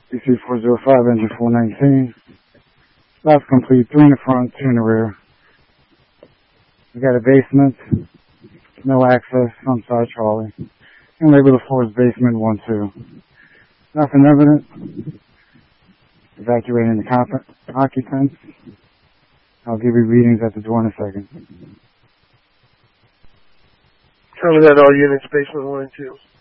DC 405, engine 419. Stops complete, 3 in the front, 2 in the rear. We got a basement, no access, front side Charlie. And label the floor as basement 1-2. Nothing evident. Evacuating the occupants. I'll give you readings at the door in a second. Tell me that all units, basement 1 and 2.